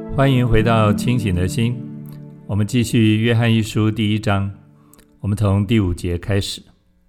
欢迎回到清醒的心，我们继续约翰一书第1章，我们从第5节开始。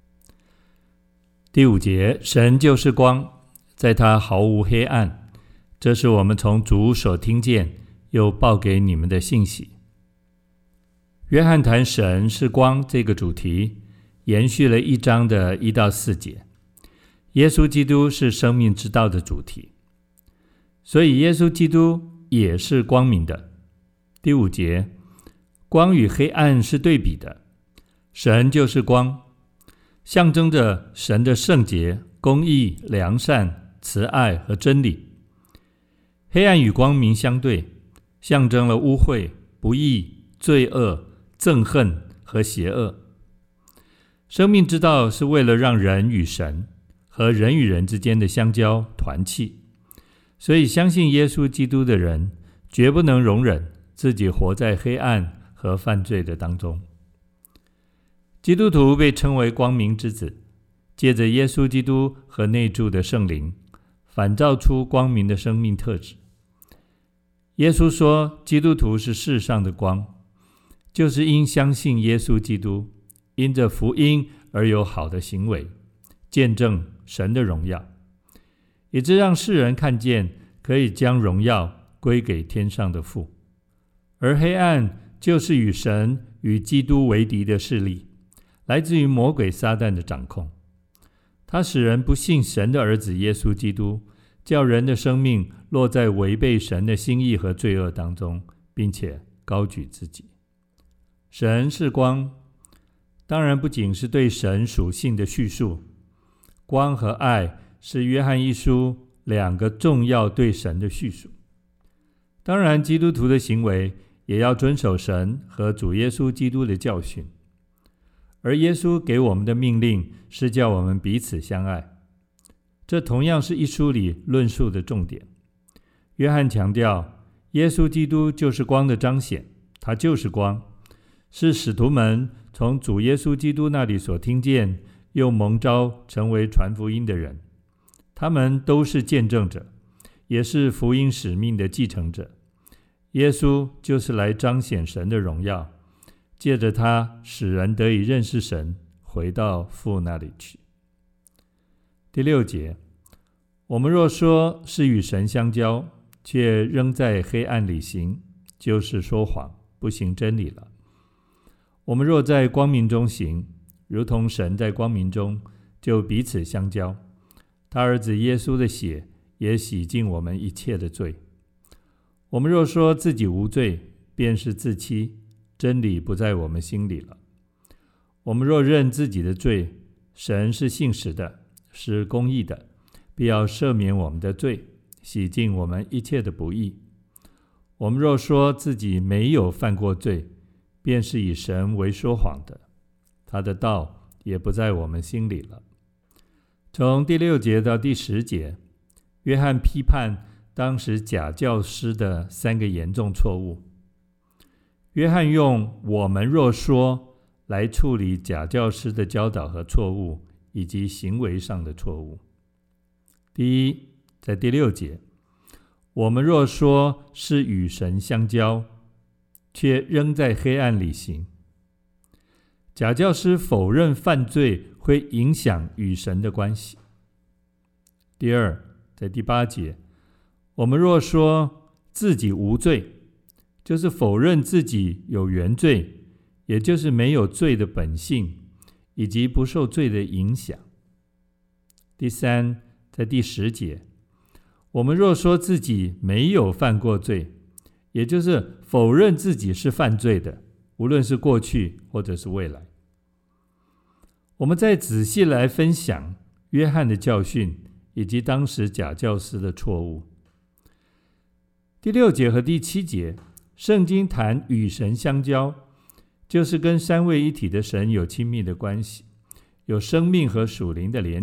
第5节，神就是光，在他毫无黑暗，这是我们从主所听见又报给你们的信息。约翰谈神是光这个主题，延续了1章的1到4节。耶稣基督是生命之道的主题，所以耶稣基督也是光明的。第5节，光与黑暗是对比的，神就是光，象征着神的圣洁、公义、良善、慈爱和真理。黑暗与光明相对，象征了污秽、不义、罪恶、憎恨和邪恶。生命之道是为了让人与神和人与人之间的相交团契，所以相信耶稣基督的人绝不能容忍自己活在黑暗和犯罪的当中。基督徒被称为光明之子，借着耶稣基督和内住的圣灵，反照出光明的生命特质。耶稣说，基督徒是世上的光，就是因相信耶稣基督，因着福音而有好的行为，见证神的荣耀，以致让世人看见，可以将荣耀归给天上的父。而黑暗就是与神与基督为敌的势力，来自于魔鬼撒旦的掌控。他使人不信神的儿子耶稣基督，叫人的生命落在违背神的心意和罪恶当中，并且高举自己。神是光，当然不仅是对神属性的叙述，光和爱是约翰一书2个重要对神的叙述。当然，基督徒的行为也要遵守神和主耶稣基督的教训，而耶稣给我们的命令是叫我们彼此相爱，这同样是一书里论述的重点。约翰强调，耶稣基督就是光的彰显，他就是光，是使徒们从主耶稣基督那里所听见又蒙召成为传福音的人，他们都是见证者，也是福音使命的继承者。耶稣就是来彰显神的荣耀，借着他使人得以认识神，回到父那里去。第6节，我们若说是与神相交，却仍在黑暗里行，就是说谎，不行真理了。我们若在光明中行，如同神在光明中，就彼此相交。他儿子耶稣的血也洗净我们一切的罪。我们若说自己无罪，便是自欺，真理不在我们心里了。我们若认自己的罪，神是信实的，是公义的，必要赦免我们的罪，洗净我们一切的不义。我们若说自己没有犯过罪，便是以神为说谎的，他的道也不在我们心里了。从第6节到第10节，约翰批判当时假教师的3个严重错误。约翰用我们若说来处理假教师的教导和错误，以及行为上的错误。第一，在第6节，我们若说是与神相交，却仍在黑暗里行。假教师否认犯罪会影响与神的关系。第二，在第8节，我们若说自己无罪，就是否认自己有原罪，也就是没有罪的本性，以及不受罪的影响。第三，在第10节，我们若说自己没有犯过罪，也就是否认自己是犯罪的，无论是过去或者是未来。我们再仔细来分享约翰的教训，以及当时假教师的错误。第6节和第7节，圣经谈与神相交，就是跟3位一体的神有亲密的关系，有生命和属灵的连